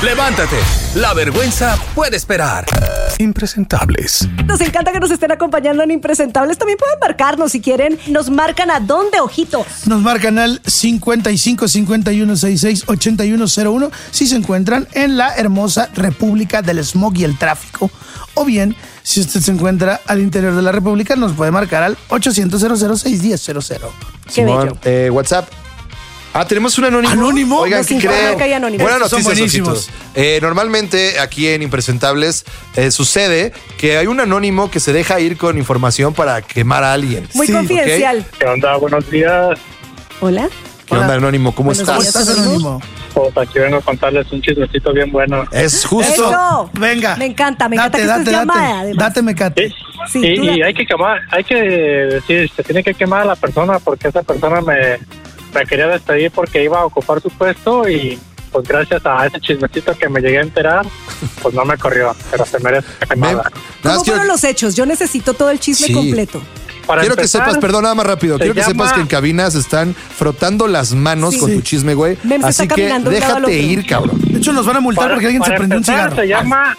Levántate, la vergüenza puede esperar. Impresentables. Nos encanta que nos estén acompañando en Impresentables. También pueden marcarnos si quieren. ¿Nos marcan a dónde, ojitos? Nos marcan al 55 51 66 8101 si se encuentran en la hermosa República del Smog y el Tráfico. O bien, si usted se encuentra al interior de la República, nos puede marcar al 800-00-610-00. Qué bello. WhatsApp. Tenemos un anónimo. ¿Anónimo? Oigan, Nos ¿qué informa creo? que hay anónimos. Buenas Estos son noticias, buenísimos. ojitos. Normalmente aquí en Impresentables sucede que hay un anónimo que se deja ir con información para quemar a alguien. Muy Sí, confidencial. ¿Qué onda? Buenos días. Hola. ¿Qué onda, anónimo? ¿Cómo Buenos estás? ¿Cómo estás, anónimo? Pues aquí vengo a contarles un chismecito bien bueno. Es justo. Eso. Venga. Me encanta que esto es llamada, además. Date mecate. Sí, y tú hay que quemar, hay que decir, se tiene que quemar a la persona porque esa persona me quería despedir porque iba a ocupar su puesto y pues gracias a ese chismecito que me llegué a enterar, pues no me corrió, pero se merece quemada. Nada ¿Cómo más fueron los hechos? Yo necesito todo el chisme Sí. completo. Para Quiero que empezar, sepas, perdón, nada más rápido. se Quiero que sepas llama- que en cabina se están frotando las manos Sí. con tu chisme, güey. Mem se Así está que caminando de un lado al déjate otro. ir, cabrón. De hecho, nos van a multar porque alguien se para prendió un empezar, cigarro. se llama...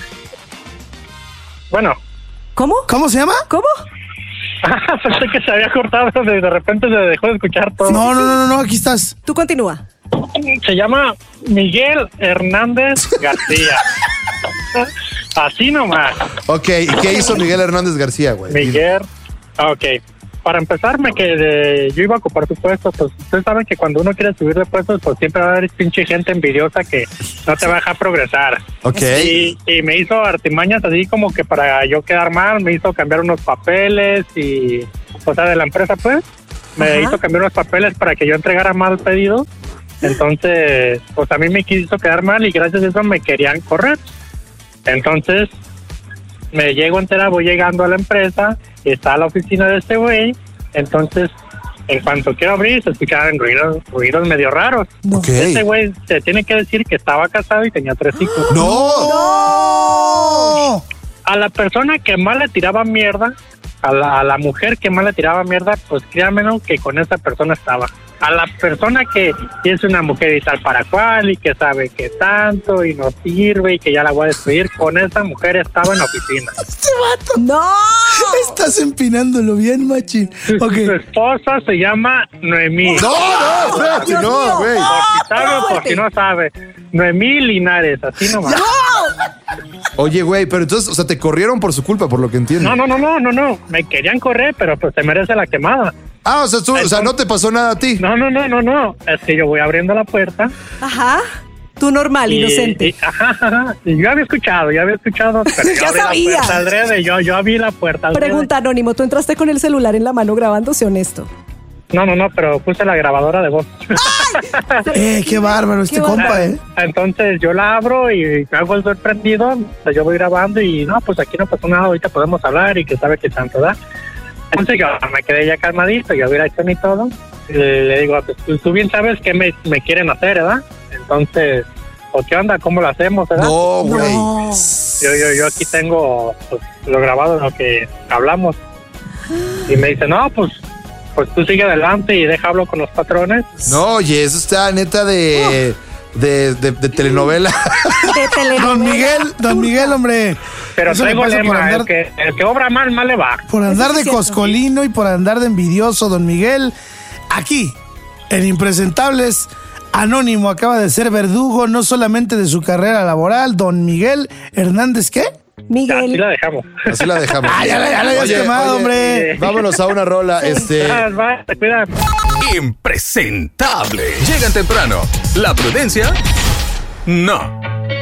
Bueno, ¿Cómo? ¿Cómo se llama? ¿Cómo? pensé que se había cortado, de repente se dejó de escuchar todo. No, aquí estás. Tú continúa. Se llama Miguel Hernández García. Así nomás. Ok, ¿y qué hizo Miguel Hernández García, güey? Miguel. Ok. Para empezar, yo iba a ocupar su puesto. Pues ustedes saben que cuando uno quiere subir de puestos, pues siempre va a haber pinche gente envidiosa que no te va a dejar progresar. Ok. Y me hizo artimañas así como que para yo quedar mal, me hizo cambiar unos papeles y, o sea, de la empresa, pues, me Ajá. hizo cambiar unos papeles para que yo entregara mal pedido. Entonces, pues a mí me quiso quedar mal y gracias a eso me querían correr. Entonces, me llego a enterar, voy llegando a la empresa y está la oficina de este güey. Entonces, en cuanto quiero abrir, se escuchaban ruidos medio raros. Ok. Este güey se tiene que decir que estaba casado y tenía 3 hijos. ¡No! A la persona que más le tiraba mierda, a la mujer que más le tiraba mierda, pues créanme que con esa persona estaba. A la persona que es una mujer y tal para cual y que sabe que tanto y no sirve y que ya la voy a despedir, con esa mujer estaba en la oficina. ¡No! Estás empinándolo bien, machín. Ok. Su esposa se llama Noemí. No, espérate, Dios no, mío. güey. Por si sabe o por fuerte. si no sabe. Noemí Linares, así nomás. Oye, güey, pero entonces, o sea, te corrieron por su culpa, por lo que entiendo. No. Me querían correr, pero pues se merece la quemada. O sea, no te pasó nada a ti. No. Es que yo voy abriendo la puerta. Ajá. Tú normal, inocente. Ajá. Y yo había escuchado, pero yo Ya abrí la sabía. puerta adrede, yo abrí la puerta adrede. Pregunta, Anónimo, ¿tú entraste con el celular en la mano grabando, sé honesto? No, pero puse la grabadora de voz. Qué bárbaro este Qué compa, Entonces yo la abro y me hago el sorprendido. O sea, yo voy grabando y no, pues aquí no pasó nada, ahorita podemos hablar y que sabe que tanto da. Entonces yo me quedé ya calmadito, yo hubiera hecho ni todo. Y le digo, pues tú bien sabes qué me quieren hacer, ¿verdad? Entonces, ¿o qué onda? ¿Cómo lo hacemos, verdad? No, güey. No. Yo aquí tengo pues, lo grabado de lo que hablamos. Y me dice, no, pues tú sigue adelante y deja hablo con los patrones. No, oye, eso está neta de telenovela. De telenovela. Don Miguel, hombre. Pero Eso le traigo pasa por lema, andar- el que obra mal le va. Por andar Eso de es cierto. coscolino y por andar de envidioso, don Miguel. Aquí, en Impresentables, Anónimo acaba de ser verdugo no solamente de su carrera laboral, don Miguel Hernández, ¿qué? Así Miguel. la dejamos. Así la dejamos. Ya la habías Oye, quemado, hombre. Vámonos a una rola. Va, te cuidan. Impresentable. Llegan temprano. La prudencia, no.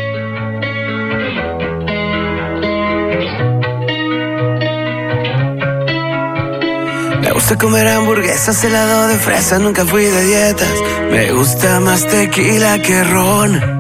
Me gusta comer hamburguesas, helado de fresa, nunca fui de dietas. Me gusta más tequila que ron.